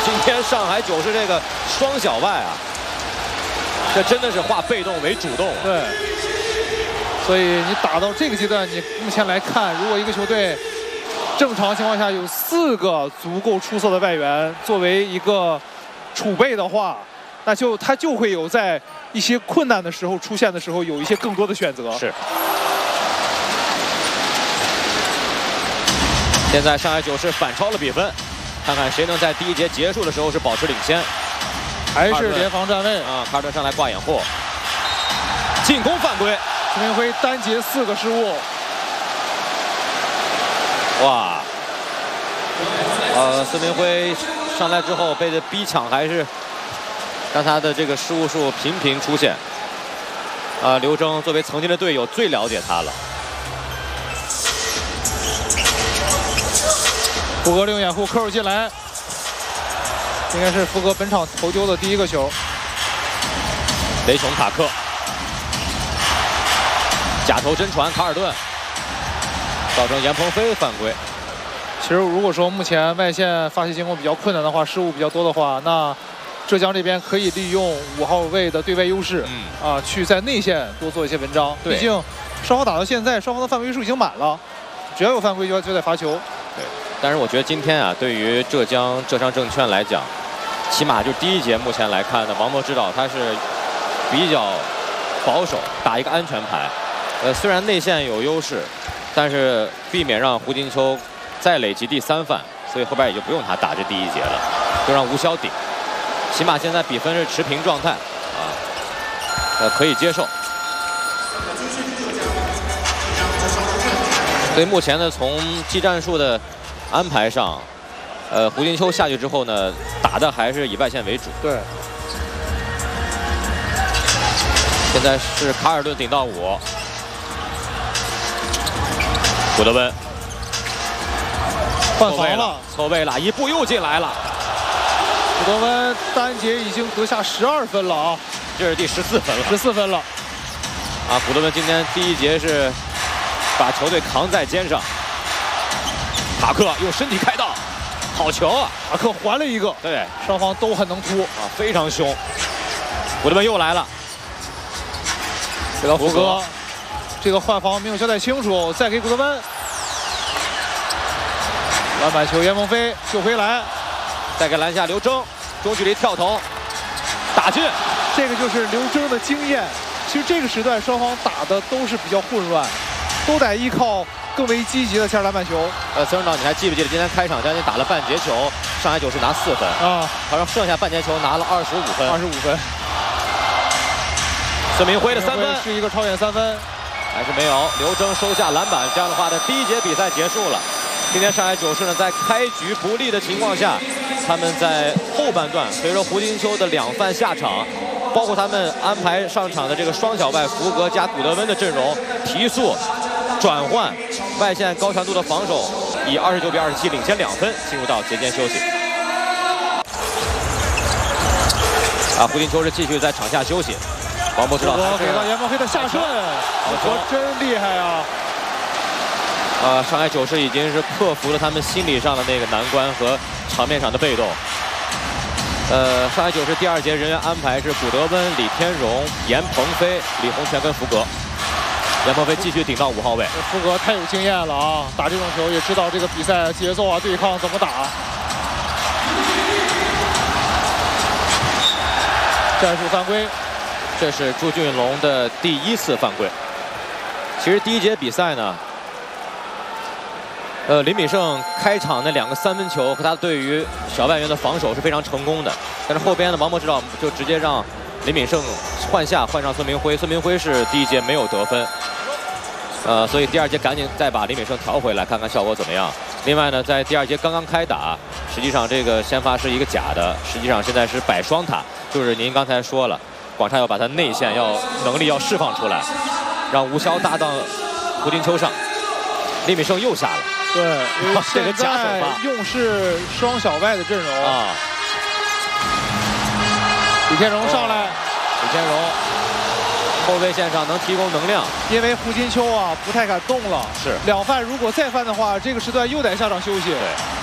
今天上海九市这个双小外啊，这真的是化被动为主动啊。 对。所以你打到这个阶段，你目前来看，如果一个球队正常情况下有4个足够出色的外援作为一个储备的话，那他就会有在一些困难的时候出现的时候有一些更多的选择。 是。现在上海九市反超了比分，看看谁能在第一节结束的时候是保持领先。 还是联防站位啊，卡尔顿上来挂掩护，进攻犯规。 孙明辉单节4个失误。 哇，孙明辉上来之后被这逼抢，还是让他的这个失误数频频出现。刘铮作为曾经的队友，最了解他了。 福格利用掩护扣入进来，应该是福格本场投丢的第1个球。 雷雄塔克假头真传，卡尔顿造成严鹏飞犯规。 其实如果说目前外线发起进攻比较困难的话，失误比较多的话，那浙江这边可以利用5号位的对外优势，去在内线多做一些文章。毕竟双方打到现在，双方的犯规数已经满了，只要有犯规就得罚球。 对，但是我觉得今天啊，对于浙江证券来讲，起码就第一节目前来看呢，王博指导他是比较保守，打一个安全牌。虽然内线有优势，但是避免让胡金秋再累积第3犯，所以后边也就不用他打这第一节了，就让吴潇顶。起码现在比分是持平状态啊，可以接受。所以目前呢，从技战术的安排上，胡金秋下去之后呢，打的还是以外线为主。 对。 现在是卡尔顿顶到5。古德温换防了， 错位了，一步又进来了。 古德温单节已经得下12分了啊， 这是第14分了。 14分了。 啊，古德温今天第一节是把球队扛在肩上。塔克用身体开道，好球啊！ 塔克还了一个， 对， 双方都很能突啊，非常凶。古德温又来了， 给到福格。这个换防没有交代清楚，再给古德温。篮板球，严鹏飞救回来， 再给篮下刘铮，中距离跳投，打进。 这个就是刘铮的经验。其实这个时段双方打的都是比较混乱，都得依靠更为积极的前篮板球。 孙指导，你还记不记得今天开场将近打了半节球，上海九市拿4分啊， 好像剩下半节球拿了25分。 25分。 孙明辉的3分是一个超远3分。 还是没有，刘铮收下篮板，这样的话呢，第一节比赛结束了。今天上海九市呢，在开局不利的情况下，他们在后半段随着胡金秋的2犯下场，包括他们安排上场的这个双小外福格加古德温的阵容，提速、转换、外线高强度的防守，以29比27领先2分，进入到节间休息。胡金秋是继续在场下休息。王博指导给到严鹏飞的下顺，我真厉害啊！ 上海九市已经是克服了他们心理上的那个难关和场面上的被动。上海九市第2节人员安排是古德温、李天荣、严鹏飞、李洪权跟福格。严鹏飞继续顶到5号位。 福格太有经验了啊，打这种球也知道这个比赛节奏啊、对抗怎么打。战术犯规。 这是朱俊龙的第1次犯规。其实第一节比赛呢，林炳胜开场那2个3分球和他对于小外援的防守是非常成功的，但是后边的王博指导就直接让林炳胜换上孙明辉，孙明辉是第一节没有得分，所以第2节赶紧再把林炳胜调回来，看看效果怎么样。另外呢，在第2节刚刚开打，实际上这个先发是一个假的，实际上现在是摆双塔，就是您刚才说了。广厦要把他内线能力要释放出来，让吴潇搭档胡金秋上，林炳胜又下了。 对，因为这个假手法用是双小外的阵容啊。 李天荣上来， 李天荣后卫线上能提供能量， 因为胡金秋啊不太敢动了。 是2 犯如果再犯的话，这个时段又得下场休息。 对。